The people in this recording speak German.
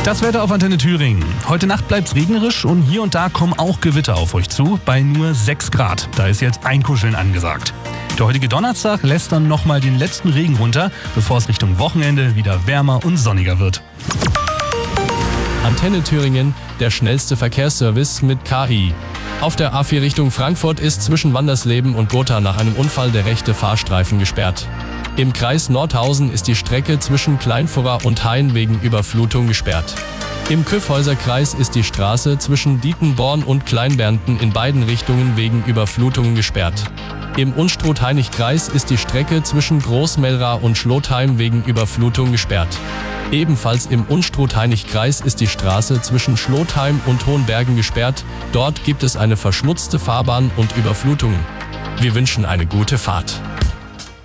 Das Wetter auf Antenne Thüringen. Heute Nacht bleibt's regnerisch und hier und da kommen auch Gewitter auf euch zu, bei nur 6 Grad. Da ist jetzt Einkuscheln angesagt. Der heutige Donnerstag lässt dann nochmal den letzten Regen runter, bevor es Richtung Wochenende wieder wärmer und sonniger wird. Antenne Thüringen, der schnellste Verkehrsservice mit KI. Auf der A4 Richtung Frankfurt ist zwischen Wandersleben und Gotha nach einem Unfall der rechte Fahrstreifen gesperrt. Im Kreis Nordhausen ist die Strecke zwischen Kleinfurra und Hain wegen Überflutung gesperrt. Im Kyffhäuser-Kreis ist die Straße zwischen Dietenborn und Kleinbernten in beiden Richtungen wegen Überflutungen gesperrt. Im Unstrut-Hainich-Kreis ist die Strecke zwischen Großmelra und Schlotheim wegen Überflutung gesperrt. Ebenfalls im Unstrut-Hainich-Kreis ist die Straße zwischen Schlotheim und Hohenbergen gesperrt. Dort gibt es eine verschmutzte Fahrbahn und Überflutungen. Wir wünschen eine gute Fahrt.